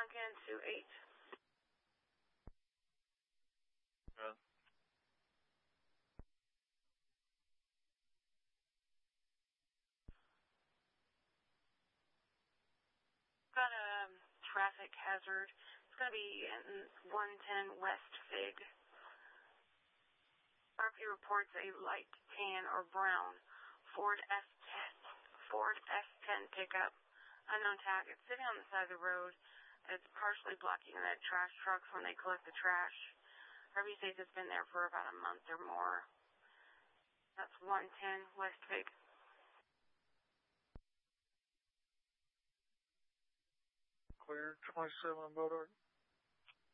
Duncan 28. Good. Got a traffic hazard. It's going to be in 110 West Fig. RP reports a light tan or brown Ford S10 pickup. Unknown tag. It's sitting on the side of the road. It's partially blocking the trash trucks when they collect the trash. RP says it's been there for about a month or more. That's 110 West Fig. Clear 27 Bodart.